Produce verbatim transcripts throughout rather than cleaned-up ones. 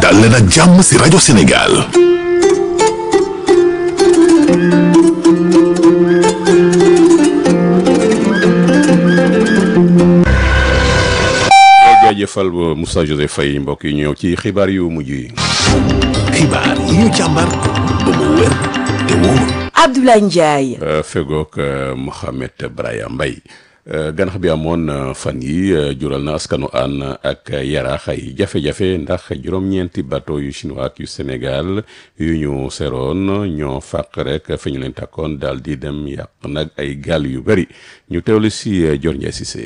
dal leen ak jàmm ci rajo Sénégal. jaajëfal Moussa Joseph Faye mbokk yi ñëw ci xibaar yu mujj yi. xibaar yi ñu càmbar ba mu wér te wóor. Abdoulaye Ndiaye. fegook Mohamed Braya Mbaye ganax bi amoon fan yi jural na askanu Hann ak Yaraax ay jafe-jafe ndax juróom-ñeenti bateau yu chinois ak yu Sénégal yu ñu seroon ñoo fàq rek fi ñu leen takkoon daal di dem yàq nag ay gaal yu bëri ñu teewlu si Dior Ndiaye Cissé.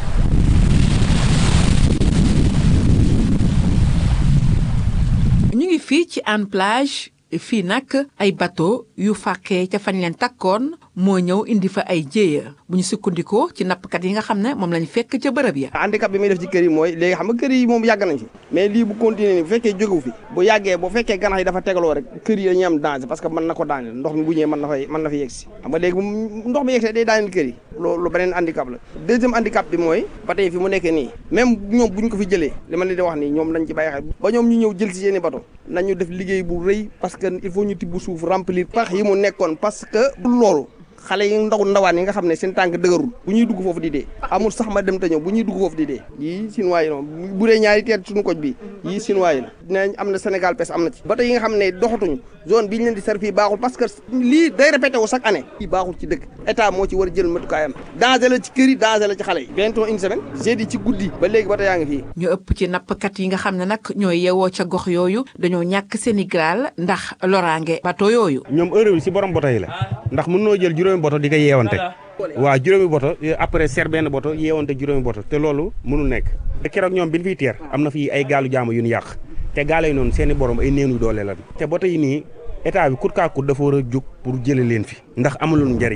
ñu ngi fii ci Hann Plage fii nag ay bateau yu fàqee ca fañ leen takkoon moo ñëw indi fa ay jéeya bu ñu sukkandikoo ci nappkat yi nga xam ne moom lañ fekk ca bërëb ya. handicap bi muy def ci kër yi mooy léegi xam nga kër yi moom yàgg nañ fi mais lii bu continuer ni bu fekkee jógewu fi bu yàggee bu fekkee ganax yi dafa tegaloo rek kër yi dañuy am danger parce que mën na ko daaneel ndox mi bu ñëwee mën na fay mën na fa yegsi xam nga léegi bu ndox mi yegsee day daaneel kër yi loolu beneen handicap la deuxième handicap bi mooy ba tey fi mu nekkee nii même ñoom buñ ko fi jëlee li ma leen di wax nii ñoom nañ ci bàyyi xel ba ñoom ñu ñëw jël si seeni bateau nañu def liggéey bu rëy parce que il faut ñu tibb suuf remplir pax yi mu nekkoon parce que loolu xale yi ndaw ndawaan yi nga xam ne seen tànk dëgërul bu ñuy dugg foofu di dee amul sax ma dem te ñëw bu ñuy dugg foofu di dee yii Chinois yi noonu bu dee ñaari teet suñu koj bi yii Chinois yi la dinañ am na Sénégal pes am na ci bateau yi nga xam ne doxatuñu zone bi ñu leen di servir baaxul parce que lii day répété wu chaque année lii baaxul ci dëkk état moo ci war a jël matukaayam danger la ci kër yi danger la ci xale yi bientôt une semaine jeudi ci guddi ba léegi bateau yaa ngi fii ñu ëpp ci nappkat yi nga xam ne nag ñooy yeewoo ca gox yooyu dañoo ñàkk seeni gaal ndax loraange bateau yooyu ñoom heure bi si borom bateau yi la ndax mën noo jël juróomi bateau di ko yeewante waaw juróomi bateau après ser benn bateau yeewante juróomi bateau te loolu mënul nekk te keroog ñoom bi ñu fiy teer am na fi ay gaalu jaamu yu ñu yàq te gaale yi noonu seeni borom ay néew doole la te bateau yi nii état bi kut kaa kut dafa war a jóg pour jële leen fi ndax amulul njariñ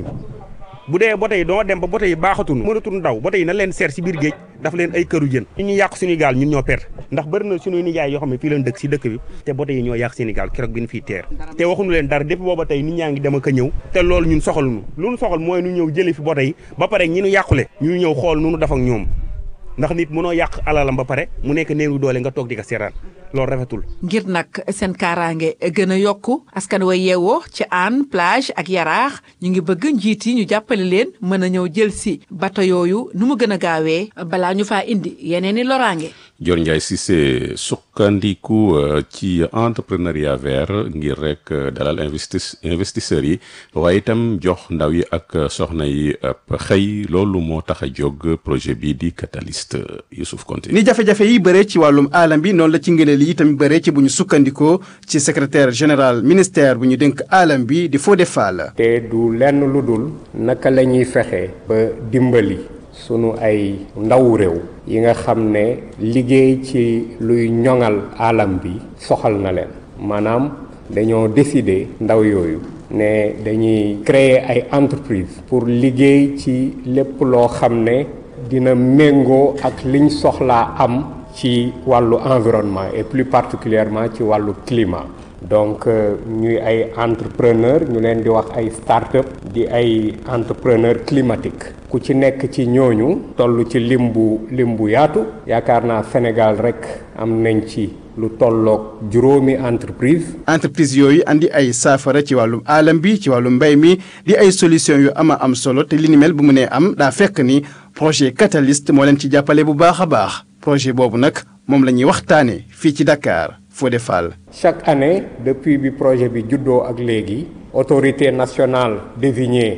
bu dee bateau yi doo dem ba bateau yi baaxatul mënatul ndaw bateau yi na leen seer si biir géej dafa leen ay këru jën ñu ñu yàq suñuy gaal ñun ñoo perte ndax bëri na suñuy nijaay yoo xam ne fii leen dëkk si dëkk bi te bateau yi ñoo yàq seeni gaal keroog bi ñu fiy teer te waxuñu leen dara depuis booba tey nit ñaa ngi dem ak a ñëw te loolu ñun soxaluñu lu ñu soxal mooy ñu ñëw jële fi bateau yi ba pare ñi ñu yàqule ñu ñëw xool nu ñu def ak ñoom ndax nit mënoo yàq alalam ba pare mu nekk néeru doole nga toog di ko seeraan loolu rafetul. ngir nag seen kaaraange gën a yokku askan wa yeewoo ci Hann Plage ak Yaraax ñu ngi bëgg njiit yi ñu jàppale leen mën a ñëw jël si bato yooyu nu mu gën a gaawee balaa ñu faa indi yeneen i loraange. Dior Ndiaye Cissé sukkandiku ci entrepreneuriat vert ngir rek dalal investis investisseurs yi waaye itam jox ndaw yi ak soxna yi xëy loolu moo tax a jóg projet bi di Catalyst Youssouf Konté. ni jafe-jafe yi bëree ci wàllum aalam bi noonu la ci ngëneel yi tamit bëree ci bu ñu sukkandikoo ci secrétaire général ministère bu ñu dénk aalam bi di Fodé Fall. te du lenn lu dul naka la ñuy fexe ba dimbali sunu ay ndaw réew yi nga xam ne liggéey ci luy ñoŋal aalam bi soxal na leen maanaam dañoo décider ndaw yooyu ne dañuy créer ay entreprise pour liggéey ci lépp loo xam ne dina méngoo ak liñ soxlaa am ci wàllu environnement et plus particulièrement ci wàllu climat donc ñuy ay entrepreneur ñu leen di wax ay start-up di ay entrepreneur climatique ku ci nekk ci ñooñu toll ci lim bu lim bu yaatu yaakaar naa Sénégal rek am nañ ci lu tolloog juróomi entreprise entreprise yooyu andi ay saafara ci wàllum aalam bi ci wàllum mbay mi di ay solution yu ama am solo te li ni mel bu mu nee am daa fekk ni projet Catalyst moo leen ci jàppale bu baax a baax projet boobu nag moom la ñuy waxtaane fii ci Dakar Fodé Fall. chaque année depuis bi projet bi juddoo ak léegi autorité nationale désignée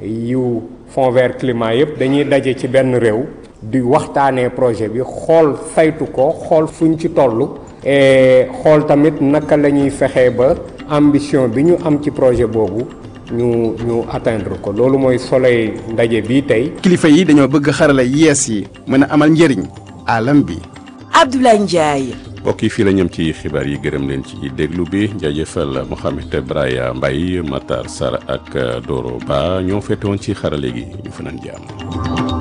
yu Fonds vert climat yëpp dañuy daje ci benn réew di waxtaanee projet bi xool saytu ko xool fuñ ci toll et xool tamit naka la ñuy fexee ba ambition bi ñu am ci projet boobu ñu ñu atteindre ko loolu mooy soleil ndaje bii tey. kilifa yi dañoo bëgg xarala yees yi mën a amal njëriñ alam bi. Abdoulaye Ndiaye. mbokk yi fii la ñam ci xibaar yi gërëm leen ci déglu bi jaajëfal Mohamed Braya Mbaye Matar Sarr ak Doro Ba ñoo fete woon ci xarale gi ñu fanaan jàmm.